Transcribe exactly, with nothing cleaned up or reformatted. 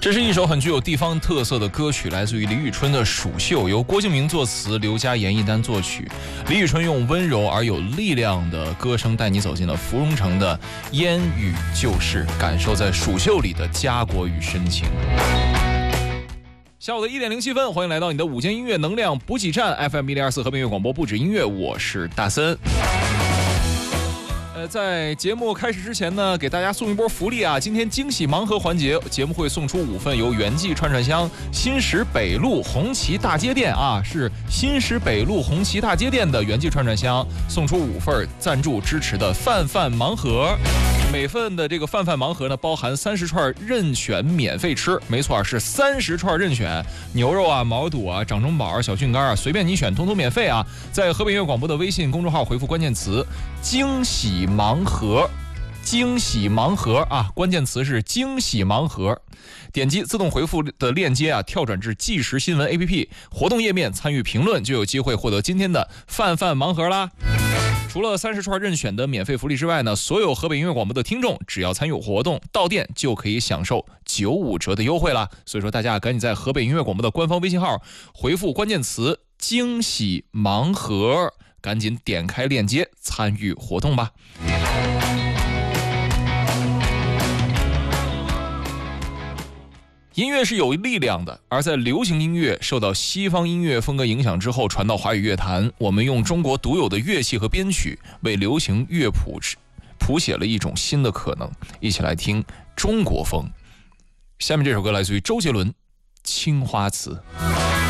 这是一首很具有地方特色的歌曲，来自于李宇春的《蜀绣》，由郭敬明作词，刘嘉严一丹作曲。李宇春用温柔而有力量的歌声，带你走进了芙蓉城的烟雨旧事，感受在蜀绣里的家国与深情。下午的一点零七分，欢迎来到你的午间音乐能量补给站 F M 一零二四和平乐广播不止音乐，我是大森。呃，在节目开始之前呢，给大家送一波福利啊！今天惊喜盲盒环节，节目会送出五份由元记串串香新石北路红旗大街店啊，是新石北路红旗大街店的元记串串香，送出五份赞助支持的饭饭盲盒。每份的这个饭饭盲盒呢，包含三十串任选免费吃，没错，是三十串任选，牛肉啊、毛肚啊、掌中宝啊、小菌干啊，随便你选，通通免费啊！在河北音乐广播的微信公众号回复关键词“惊喜盲盒”，惊喜盲盒啊，关键词是惊喜盲盒，点击自动回复的链接啊，跳转至即时新闻 A P P 活动页面，参与评论就有机会获得今天的饭饭盲盒啦。除了三十串任选的免费福利之外呢，所有河北音乐广播的听众只要参与活动到店就可以享受九五折的优惠啦。所以说大家赶紧在河北音乐广播的官方微信号回复关键词惊喜盲盒，赶紧点开链接参与活动吧。音乐是有力量的，而在流行音乐受到西方音乐风格影响之后传到华语乐坛，我们用中国独有的乐器和编曲为流行乐谱谱写了一种新的可能。一起来听中国风。下面这首歌来自于周杰伦《青花瓷》。